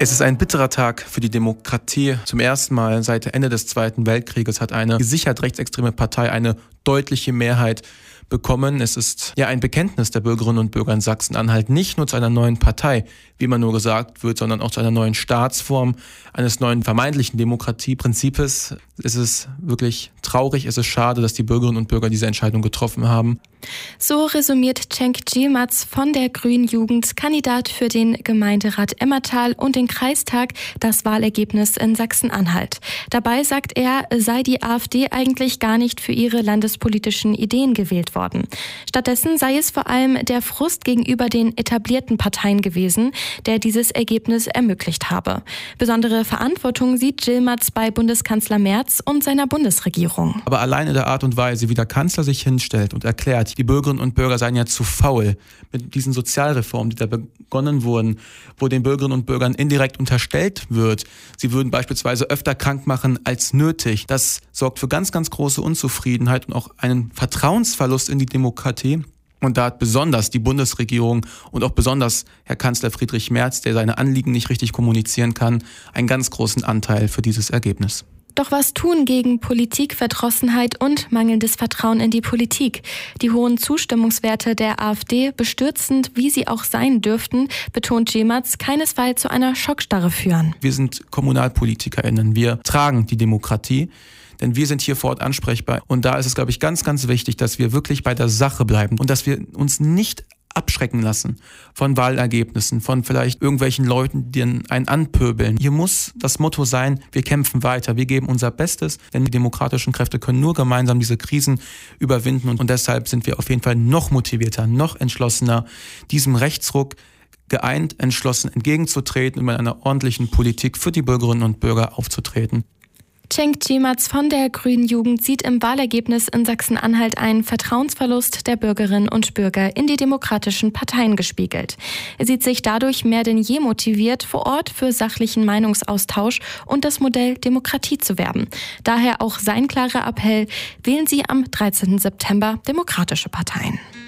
Es ist ein bitterer Tag für die Demokratie. Zum ersten Mal seit Ende des Zweiten Weltkrieges hat eine gesichert rechtsextreme Partei eine deutliche Mehrheit bekommen. Es ist ein Bekenntnis der Bürgerinnen und Bürger in Sachsen-Anhalt nicht nur zu einer neuen Partei, wie man nur gesagt wird, sondern auch zu einer neuen Staatsform, eines neuen vermeintlichen Demokratieprinzips. Es ist wirklich traurig, es ist schade, dass die Bürgerinnen und Bürger diese Entscheidung getroffen haben. So resümiert Cenk Yilmaz von der Grünen Jugend, Kandidat für den Gemeinderat Emmertal und den Kreistag, das Wahlergebnis in Sachsen-Anhalt. Dabei sagt er, sei die AfD eigentlich gar nicht für ihre landespolitischen Ideen gewählt worden. Stattdessen sei es vor allem der Frust gegenüber den etablierten Parteien gewesen, der dieses Ergebnis ermöglicht habe. Besondere Verantwortung sieht Yilmaz bei Bundeskanzler Merz und seiner Bundesregierung. Aber allein in der Art und Weise, wie der Kanzler sich hinstellt und erklärt, die Bürgerinnen und Bürger seien ja zu faul mit diesen Sozialreformen, die da begonnen wurden, wo den Bürgerinnen und Bürgern indirekt unterstellt wird, sie würden beispielsweise öfter krank machen als nötig. Das sorgt für ganz, ganz große Unzufriedenheit und auch einen Vertrauensverlust in die Demokratie. Und da hat besonders die Bundesregierung und auch besonders Herr Kanzler Friedrich Merz, der seine Anliegen nicht richtig kommunizieren kann, einen ganz großen Anteil für dieses Ergebnis. Doch was tun gegen Politikverdrossenheit und mangelndes Vertrauen in die Politik? Die hohen Zustimmungswerte der AfD, bestürzend wie sie auch sein dürften, betont Yilmaz, keinesfalls zu einer Schockstarre führen. Wir sind KommunalpolitikerInnen, wir tragen die Demokratie. Denn wir sind hier vor Ort ansprechbar. Und da ist es, glaube ich, ganz, ganz wichtig, dass wir wirklich bei der Sache bleiben und dass wir uns nicht abschrecken lassen von Wahlergebnissen, von vielleicht irgendwelchen Leuten, die einen anpöbeln. Hier muss das Motto sein, wir kämpfen weiter, wir geben unser Bestes, denn die demokratischen Kräfte können nur gemeinsam diese Krisen überwinden. Und deshalb sind wir auf jeden Fall noch motivierter, noch entschlossener, diesem Rechtsruck geeint, entschlossen entgegenzutreten und mit einer ordentlichen Politik für die Bürgerinnen und Bürger aufzutreten. Cenk Yilmaz von der Grünen Jugend sieht im Wahlergebnis in Sachsen-Anhalt einen Vertrauensverlust der Bürgerinnen und Bürger in die demokratischen Parteien gespiegelt. Er sieht sich dadurch mehr denn je motiviert, vor Ort für sachlichen Meinungsaustausch und das Modell Demokratie zu werben. Daher auch sein klarer Appell: Wählen Sie am 13. September demokratische Parteien.